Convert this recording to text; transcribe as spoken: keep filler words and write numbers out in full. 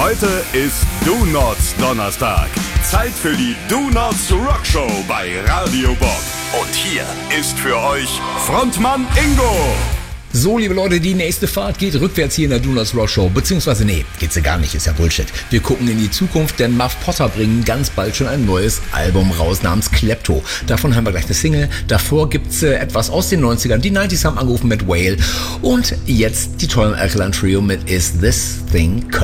Heute ist Donuts Donnerstag. Zeit für die Donuts Rock Show bei Radio Bob. Und hier ist für euch Frontmann Ingo. So, liebe Leute, die nächste Fahrt geht rückwärts hier in der Donuts Rock Show. Beziehungsweise, nee, geht sie gar nicht, ist ja Bullshit. Wir gucken in die Zukunft, denn Muff Potter bringen ganz bald schon ein neues Album raus namens Klepto. Davon haben wir gleich eine Single. Davor gibt's äh, etwas aus den neunzigern. Die neunziger haben angerufen mit Whale. Und jetzt die tollen Alkaline Trio mit Is This Thing